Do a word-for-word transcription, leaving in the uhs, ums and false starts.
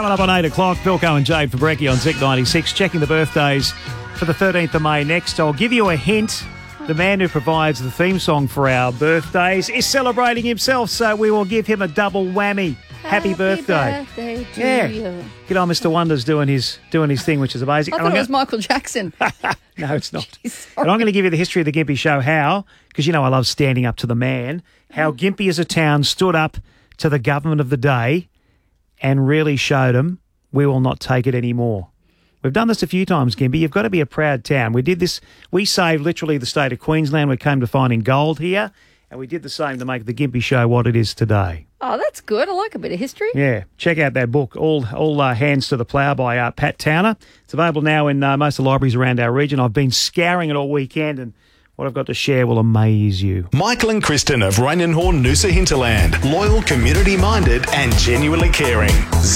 Coming up on eight o'clock, Philco and Jade Fabrecki on Zig ninety-six, checking the birthdays for the thirteenth of May next. I'll give you a hint. The man who provides the theme song for our birthdays is celebrating himself, so we will give him a double whammy. Happy, Happy birthday. birthday to yeah. you. Good old Mister Wonder's doing his doing his thing, which is amazing. I thought it was gonna... Michael Jackson. No, it's not. And I'm going to give you the history of the Gympie Show, how, because you know I love standing up to the man, how Gympie as a town stood up to the government of the day and really showed them we will not take it anymore. We've done this a few times, Gympie. You've got to be a proud town. We did this. We saved literally the state of Queensland. We came to finding gold here, and we did the same to make the Gympie Show what it is today. Oh, that's good. I like a bit of history. Yeah. Check out that book, All All uh, Hands to the Plough by uh, Pat Towner. It's available now in uh, most of the libraries around our region. I've been scouring it all weekend, and what I've got to share will amaze you. Michael and Kristen of Rainenhorn Noosa Hinterland. Loyal, community-minded and genuinely caring.